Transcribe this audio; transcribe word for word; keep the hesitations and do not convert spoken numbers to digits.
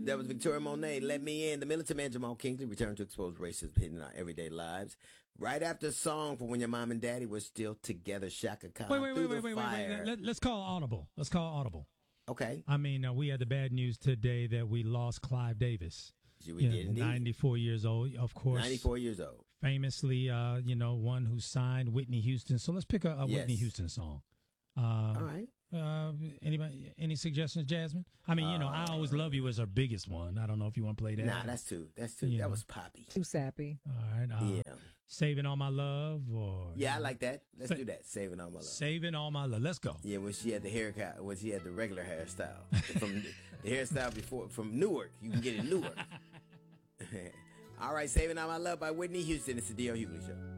That was Victoria Monet. Let me in. The militant man Jamal Kingsley returned to expose racism hidden in our everyday lives. Right after a song for when your mom and daddy were still together, Shaka Khan. Wait, wait, through wait, the wait, wait, wait, fire. wait. Let, let's call audible. Let's call audible. Okay. I mean, uh, we had the bad news today that we lost Clive Davis. We you did know, indeed. ninety-four years old, of course. ninety-four years old. Famously, uh, you know, one who signed Whitney Houston. So let's pick a, a Yes. Whitney Houston song. Uh, All right. Uh, anybody? Any suggestions, Jasmine? I mean, you know, I Always Love You is her biggest one. I don't know if you want to play that. Nah, that's too. That's too. Yeah. That was poppy. Too sappy. All right. Uh, Yeah. Saving All My Love, or Yeah, I like that. Let's Sa- do that. Saving all my love. Saving All My Love. Let's go. Yeah, when she had the haircut, when she had the regular hairstyle from the, the hairstyle before from Newark, you can get it in Newark. All right, Saving All My Love by Whitney Houston. It's the D L Hughley Show.